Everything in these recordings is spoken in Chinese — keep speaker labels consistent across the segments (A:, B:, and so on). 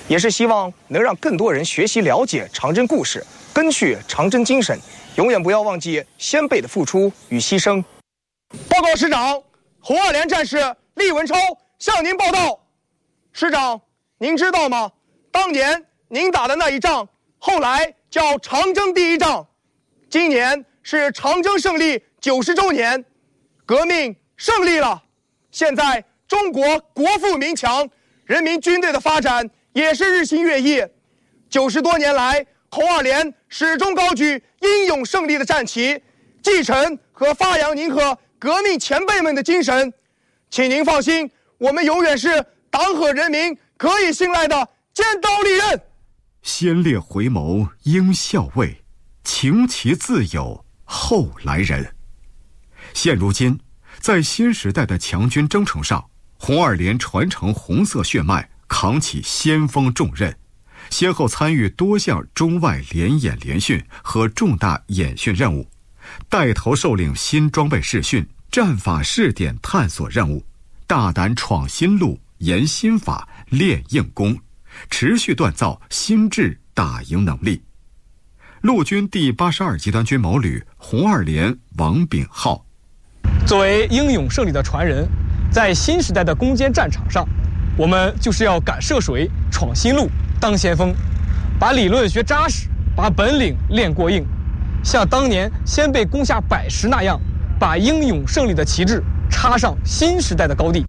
A: 也是希望能让更多人学习了解长征故事，根据长征精神，永远不要忘记先辈的付出与牺牲。报告师长，红二连战士厉文超向您报道。师长，您知道吗？当年您打的那一仗，后来叫长征第一仗。今年是长征胜利90周年，革命胜利了。现在中国国富民强，人民军队的发展也是日新月异。90多年来，红二连始终高举英勇胜利的战旗，继承和发扬您和革命前辈们的精神。请您放心，我们永远是党和人民可以信赖的尖刀利刃。
B: 先烈回眸应校尉，擎旗自有后来人。现如今，在新时代的强军征程上，红二连传承红色血脉，扛起先锋重任，先后参与多项中外联演联训和重大演训任务，带头受领新装备试训、战法试点探索任务，大胆闯新路、研新法、练硬功，持续锻造心智打赢能力。陆军第82集团军某旅红二连王炳浩，
C: 作为英勇胜利的传人，在新时代的攻坚战场上，我们就是要敢涉水、闯新路、当先锋，把理论学扎实，把本领练过硬，像当年先辈攻下百石那样，把英勇胜利的旗帜插上新时代的高地。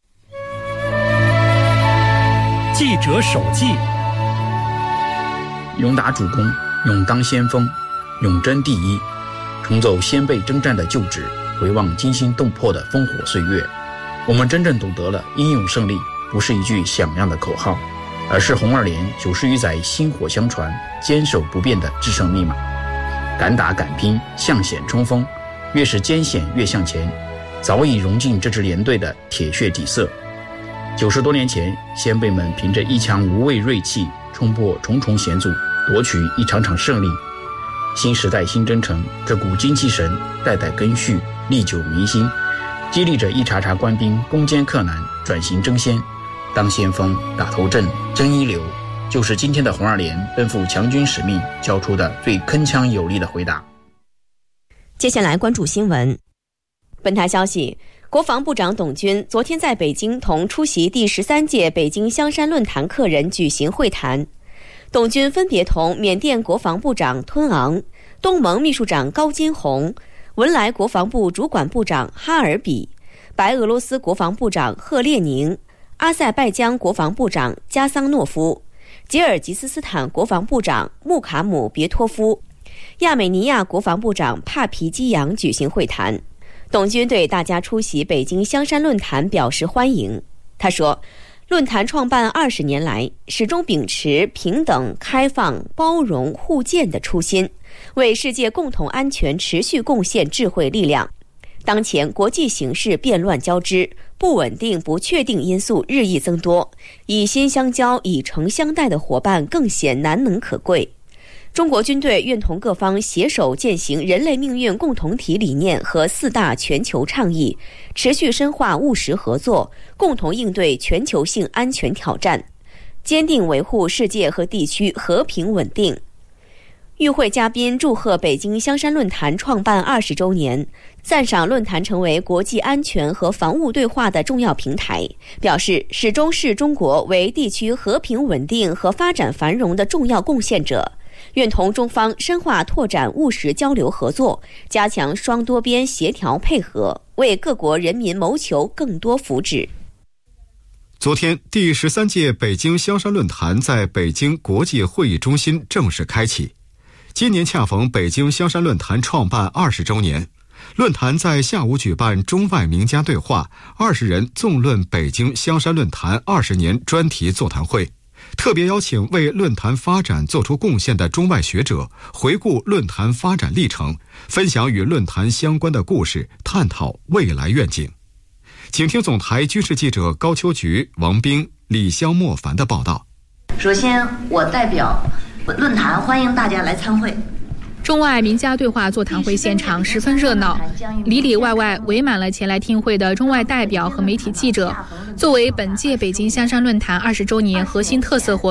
D: 记者手记：
E: 勇打主攻，勇当先锋，勇争第一，重走先辈征战的旧址，回望惊心动魄的烽火岁月，我们真正懂得了英勇胜利不是一句响亮的口号，而是红二连90余载薪火相传、坚守不变的制胜密码。敢打敢拼，向险冲锋，越是艰险越向前，早已融进这支连队的铁血底色。90多年前，先辈们凭着一腔无畏锐气，冲破重重险阻，夺取一场场胜利。新时代新征程，这股精气神代代根续，历久弥新，激励着一茬茬官兵攻坚克难，转型争先，当先锋，打头阵，争一流，就是今天的红二连奔赴强军使命交出的最铿锵有力的回答。
F: 接下来关注新闻。本台消息，国防部长董军昨天在北京同出席第13届北京香山论坛客人举行会谈。董军分别同缅甸国防部长吞昂、东盟秘书长高金洪、文莱国防部主管部长哈尔比、白俄罗斯国防部长赫列宁、阿塞拜疆国防部长加桑诺夫、吉尔吉斯斯坦国防部长穆卡姆别托夫、亚美尼亚国防部长帕皮基扬举行会谈。董军对大家出席北京香山论坛表示欢迎。他说，论坛创办20年来，始终秉持平等、开放、包容、互鉴的初心，为世界共同安全持续贡献智慧力量。当前国际形势变乱交织，不稳定、不确定因素日益增多，以心相交、以诚相待的伙伴更显难能可贵。中国军队愿同各方携手践行人类命运共同体理念和4大全球倡议，持续深化务实合作，共同应对全球性安全挑战，坚定维护世界和地区和平稳定。与会嘉宾祝贺北京香山论坛创办20周年，赞赏论坛成为国际安全和防务对话的重要平台，表示始终视中国为地区和平稳定和发展繁荣的重要贡献者，愿同中方深化拓展务实交流合作，加强双多边协调配合，为各国人民谋求更多福祉。
B: 昨天，第13届北京香山论坛在北京国际会议中心正式开启。今年恰逢北京香山论坛创办20周年，论坛在下午举办中外名家对话、20人纵论北京香山论坛20年专题座谈会，特别邀请为论坛发展做出贡献的中外学者，回顾论坛发展历程，分享与论坛相关的故事，探讨未来愿景。请听总台军事记者高秋菊、王冰、李潇、莫凡的报道。
G: 首先，我代表论坛欢迎大家来参会。
H: 中外名家对话座谈会现场十分热闹，里里外外围满了前来听会的中外代表和媒体记者。作为本届北京香山论坛20周年核心特色活动，